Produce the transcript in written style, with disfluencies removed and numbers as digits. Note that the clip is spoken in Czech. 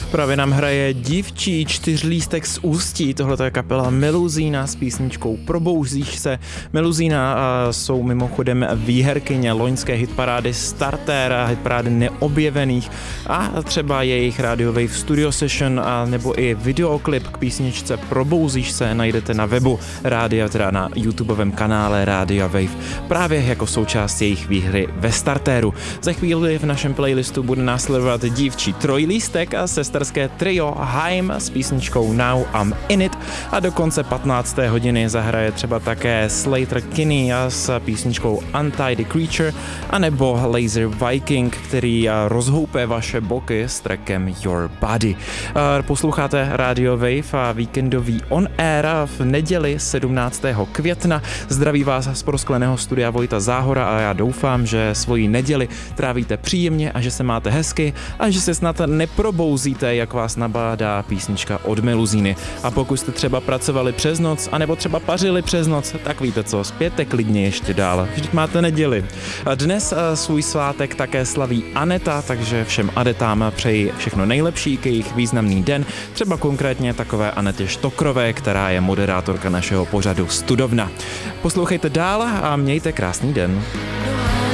Právě nám hraje Dívčí čtyřlístek z Ústí, tohle je kapela Meluzína s písničkou Probouzíš se. Meluzína jsou mimochodem výherkyně loňské hitparády Starter a hitparády neobjevených a třeba jejich Radio Wave Studio Session a nebo i videoklip k písničce Probouzíš se najdete na webu rádia, teda na YouTubeovém kanále Rádia Wave, právě jako součást jejich výhry ve Starteru. Za chvíli v našem playlistu bude následovat Dívčí trojlístek a sesterské trio Haim s písničkou Now I'm In It a do konce 15. hodiny zahraje třeba také Slater Kinney s písničkou Untie the Creature a nebo Laser Viking, který rozhoupe vaše boky s trackem Your Body. Posloucháte Radio Wave a víkendový On Air v neděli 17. května. Zdraví vás z proskleného studia Vojta Záhora a já doufám, že svoji neděli trávíte příjemně a že se máte hezky a že se snad neprobouzíte, jak vás nabádá písnička od Meluzíny. A pokud jste třeba pracovali přes noc, anebo třeba pařili přes noc, tak víte co, spěte klidně ještě dál. Vždyť máte neděli. Dnes svůj svátek také slaví Aneta, takže všem Adetám přeji všechno nejlepší k jejich významný den, třeba konkrétně takové Anetě Štokrové, která je moderátorka našeho pořadu Studovna. Poslouchejte dál a mějte krásný den.